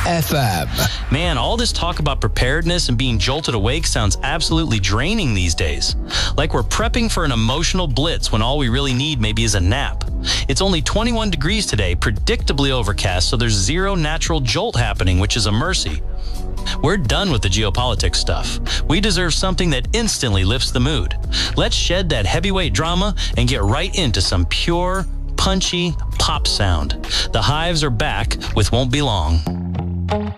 FM. Man, all this talk about preparedness and being jolted awake sounds absolutely draining these days. Like we're prepping for an emotional blitz when all we really need maybe is a nap. It's only 21 degrees today, predictably overcast, so there's zero natural jolt happening, which is a mercy. We're done with the geopolitics stuff. We deserve something that instantly lifts the mood. Let's shed that heavyweight drama and get right into some pure, punchy pop sound. The Hives are back with Won't Be Long.